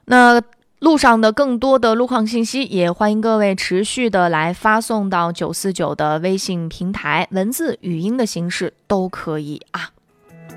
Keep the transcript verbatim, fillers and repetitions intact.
那路上的更多的路况信息，也欢迎各位持续的来发送到九四九的微信平台，文字、语音的形式都可以啊。